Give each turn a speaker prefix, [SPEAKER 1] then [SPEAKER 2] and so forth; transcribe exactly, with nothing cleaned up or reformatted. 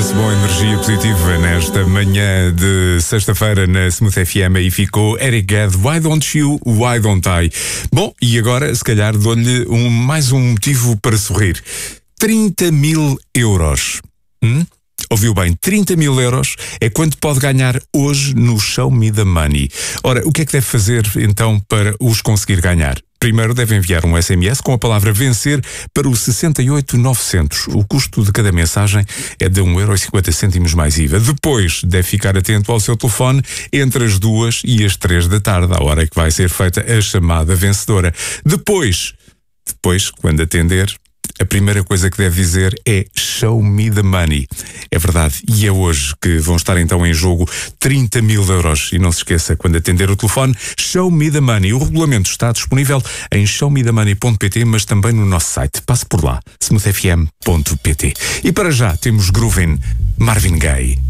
[SPEAKER 1] Dance, boa energia positiva nesta manhã de sexta-feira na Smooth F M. E ficou Eric Gad, Why Don't You, Why Don't I? Bom, e agora se calhar dou-lhe um, mais um motivo para sorrir. trinta mil euros. Hum? Ouviu bem, trinta mil euros é quanto pode ganhar hoje no Show Me the Money. Ora, o que é que deve fazer então para os conseguir ganhar? Primeiro deve enviar um S M S com a palavra vencer para o sessenta e oito novecentos. O custo de cada mensagem é de um euro e cinquenta cêntimos mais I V A. Depois deve ficar atento ao seu telefone entre as duas e as três da tarde, a hora que vai ser feita a chamada vencedora. Depois, depois, quando atender, a primeira coisa que deve dizer é Show Me the Money. É verdade, e é hoje que vão estar então em jogo trinta mil euros. E não se esqueça, quando atender o telefone, Show Me the Money. O regulamento está disponível em show me the money ponto pt, mas também no nosso site. Passe por lá, smooth f m ponto p t. E para já temos Groovin, Marvin Gaye.